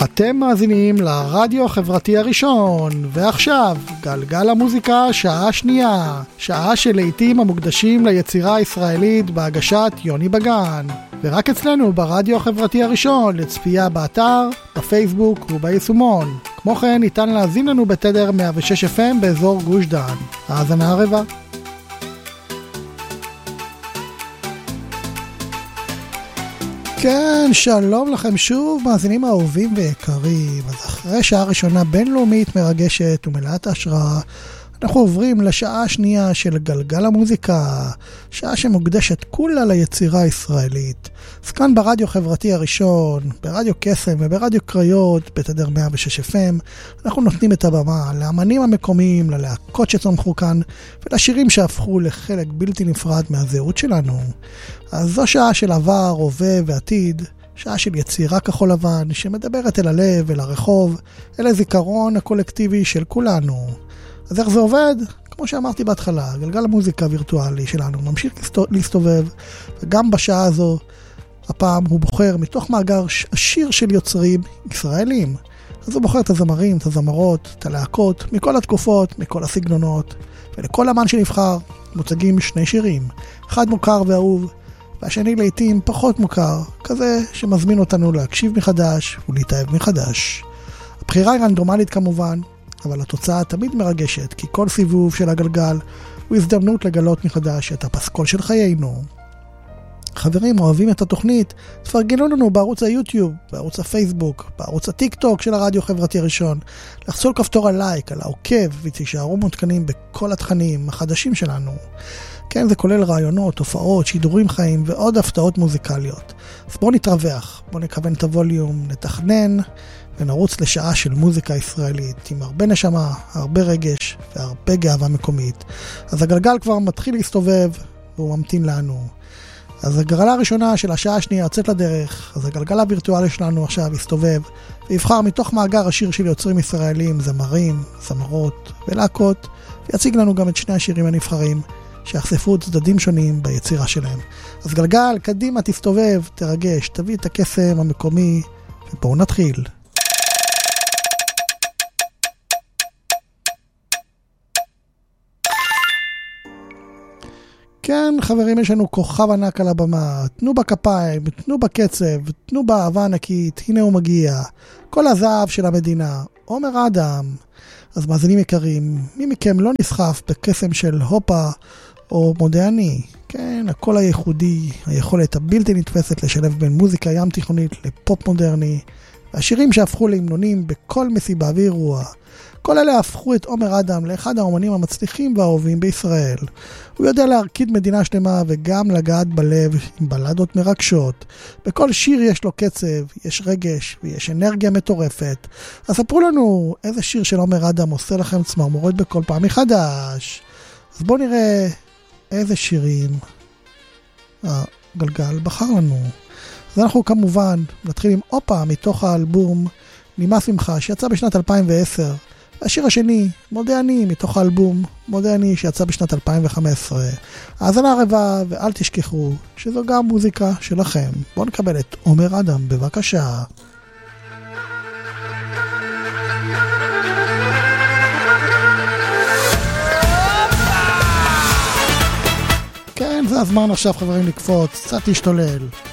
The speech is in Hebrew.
אתם מאזינים לרדיו החברתי הראשון, ועכשיו גלגל המוזיקה שעה שנייה, שעה של לעיתים המוקדשים ליצירה הישראלית בהגשת יוני בגן, ורק אצלנו ברדיו החברתי הראשון לצפייה באתר, בפייסבוק וביישומון. כמו כן ניתן להזין לנו בתדר 106 FM באזור גוש דן. האזנה הרבה. כן, שלום לכם שוב, מאזינים האהובים ויקרים. אז אחרי שעה ראשונה בינלאומית מרגשת ומלאת השראה, אנחנו עוברים לשעה השנייה של גלגל המוזיקה, שעה שמוקדשת כולה ליצירה הישראלית. אז כאן ברדיו חברתי הראשון, ברדיו קסם וברדיו קריות, בתדר 106 FM, אנחנו נותנים את הבמה לאמנים המקומיים, ללהקות שצמחו כאן, ולשירים שהפכו לחלק בלתי נפרד מהזהות שלנו. אז זו שעה של עבר, הווה ועתיד, שעה של יצירה כחול לבן, שמדברת אל הלב, אל הרחוב, אל הזיכרון הקולקטיבי של כולנו. אז איך זה עובד? כמו שאמרתי בהתחלה, גלגל המוזיקה הווירטואלי שלנו ממשיך להסתובב, וגם בשעה הזו, הפעם הוא בוחר מתוך מאגר עשיר של יוצרים ישראלים. אז הוא בוחר את הזמרים, את הזמרות, את הלהקות, מכל התקופות, מכל הסגנונות, ולכל אמן שנבחר מוצגים שני שירים, אחד מוכר ואהוב, והשני לעתים פחות מוכר, כזה שמזמין אותנו להקשיב מחדש ולהתאהב מחדש. הבחירה היא רנדומלית כמובן, אבל התוצאה תמיד מרגשת, כי כל סיבוב של הגלגל הוא הזדמנות לגלות מחדש את הפסקול של חיינו. חברים, אוהבים את התוכנית? תפרגנו לנו בערוץ היוטיוב, בערוץ הפייסבוק, בערוץ הטיק טוק של הרדיו חברתי הראשון. לחצו על כפתור הלייק, על העוקב, ותישארו מעודכנים בכל התכנים החדשים שלנו. כן, זה כולל רעיונות, הופעות, שידורים חיים ועוד הפתעות מוזיקליות. אז בואו נתרווח, בואו נכוון את הווליום, נתכנן ונרוץ לשעה של מוזיקה ישראלית עם הרבה נשמה, הרבה רגש והרבה גאווה מקומית. אז הגלגל כבר מתחיל להסתובב והוא ממתין לנו. אז הגרלה הראשונה של השעה השנייה יוצאת לדרך, אז הגלגל הווירטואלי שלנו עכשיו יסתובב ויבחר מתוך מאגר השיר של יוצרים ישראלים, זמרים, זמרות ולהקות, ויציג לנו גם את שני השירים הנבחרים שיחשפו צדדים שונים ביצירה שלהם. אז גלגל, קדימה, תסתובב, תרגש, תביא את הקסם המקומי, ובואו נתחיל. כן, חברים, יש לנו כוכב ענק על הבמה. תנו בכפיים, תנו בקצב, תנו באהבה ענקית. הנה הוא מגיע. כל הזהב של המדינה. עומר אדם. אז מאזינים יקרים, מי מכם לא נסחף בקסם של הופה או מודה אני? כן, הקול הייחודי, היכולת הבלתי נתפסת לשלב בין מוזיקה ים תיכונית לפופ מודרני, והשירים שהפכו להמנונים בכל מסיבה ואירוע. כל אלה הפכו את עומר אדם לאחד האומנים המצליחים והאהובים בישראל. הוא יודע להרקיד מדינה שלמה וגם לגעת בלב עם בלדות מרגשות. בכל שיר יש לו קצב, יש רגש ויש אנרגיה מטורפת. אז ספרו לנו איזה שיר של עומר אדם עושה לכם צמרמורת בכל פעם מחדש. אז בואו נראה איזה שירים הגלגל בחר לנו. אז אנחנו כמובן נתחיל עם אופה מתוך האלבום נמאס ממך שיצא בשנת 2010. השיר השני, מודה אני, מתוך האלבום מודה אני שיצא בשנת 2015. האזנה הרבה ואל תשכחו שזו גם מוזיקה שלכם. בואו נקבל את עומר אדם בבקשה. כן, זה הזמן עכשיו חברים לקפוץ, קצת להשתולל.